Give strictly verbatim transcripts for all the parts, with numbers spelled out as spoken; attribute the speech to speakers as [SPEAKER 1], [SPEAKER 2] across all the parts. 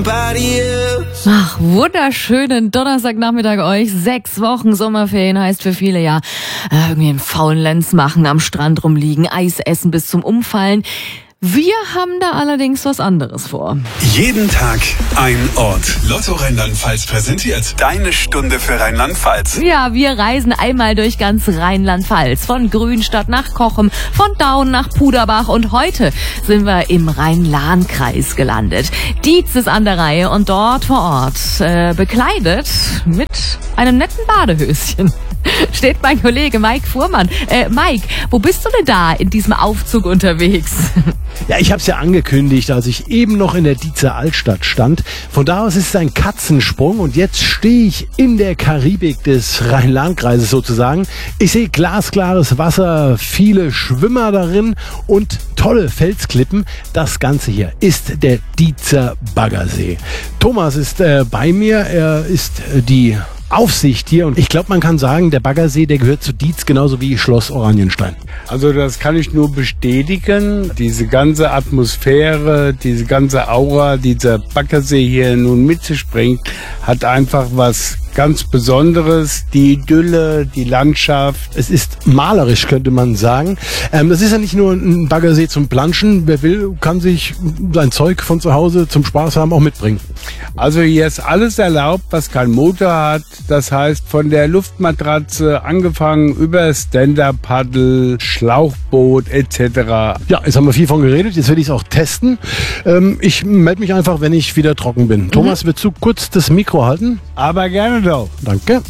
[SPEAKER 1] Ach, wunderschönen Donnerstagnachmittag euch. Sechs Wochen Sommerferien heißt für viele ja äh, irgendwie im Faulenz machen, am Strand rumliegen, Eis essen bis zum Umfallen. Wir haben da allerdings was anderes vor.
[SPEAKER 2] Jeden Tag ein Ort. Lotto Rheinland-Pfalz präsentiert deine Stunde für Rheinland-Pfalz.
[SPEAKER 1] Ja, wir reisen einmal durch ganz Rheinland-Pfalz. Von Grünstadt nach Cochem, von Daun nach Puderbach. Und heute sind wir im Rhein-Lahn-Kreis gelandet. Dietz ist an der Reihe und dort vor Ort äh, bekleidet mit einem netten Badehöschen steht mein Kollege Mike Fuhrmann. Äh, Mike, wo bist du denn da in diesem Aufzug unterwegs?
[SPEAKER 3] Ja, ich habe es ja angekündigt, als ich eben noch in der Dietzer Altstadt stand. Von da aus ist es ein Katzensprung und jetzt stehe ich in der Karibik des Rhein-Lahn-Kreises sozusagen. Ich sehe glasklares Wasser, viele Schwimmer darin und tolle Felsklippen. Das Ganze hier ist der Dietzer Baggersee. Thomas ist äh, bei mir, er ist äh, die Aufsicht hier und ich glaube, man kann sagen, der Baggersee, der gehört zu Dietz genauso wie Schloss Oranienstein.
[SPEAKER 4] Also das kann ich nur bestätigen. Diese ganze Atmosphäre, diese ganze Aura, die dieser Baggersee hier nun mit sich bringt, hat einfach was ganz Besonderes, die Idylle, die Landschaft.
[SPEAKER 3] Es ist malerisch, könnte man sagen. Ähm, das ist ja nicht nur ein Baggersee zum Planschen. Wer will, kann sich sein Zeug von zu Hause zum Spaß haben auch mitbringen.
[SPEAKER 4] Also hier ist alles erlaubt, was kein Motor hat. Das heißt, von der Luftmatratze angefangen über Stand-Up-Paddle, Schlauchboot et cetera.
[SPEAKER 3] Ja, jetzt haben wir viel von geredet. Jetzt werde ich es auch testen. Ähm, ich melde mich einfach, wenn ich wieder trocken bin. Mhm. Thomas, willst du kurz das Mikro halten?
[SPEAKER 4] Aber gerne doch.
[SPEAKER 3] Danke.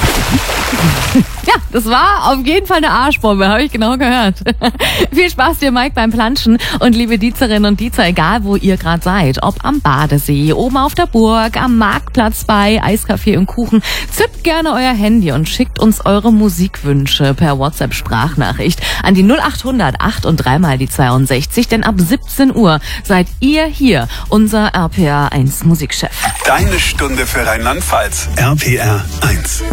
[SPEAKER 1] Ja, das war auf jeden Fall eine Arschbombe, habe ich genau gehört. Viel Spaß dir, Mike, beim Planschen. Und liebe Dietzerinnen und Dietzer, egal wo ihr gerade seid, ob am Badesee, oben auf der Burg, am Marktplatz bei Eiskaffee und Kuchen, zückt gerne euer Handy und schickt uns eure Musikwünsche per WhatsApp-Sprachnachricht an die null acht hundert acht und dreimal die zweiundsechzig, denn ab siebzehn Uhr seid ihr hier, unser R P R eins Musikchef.
[SPEAKER 2] Deine Stunde für Rheinland-Pfalz. R P R eins.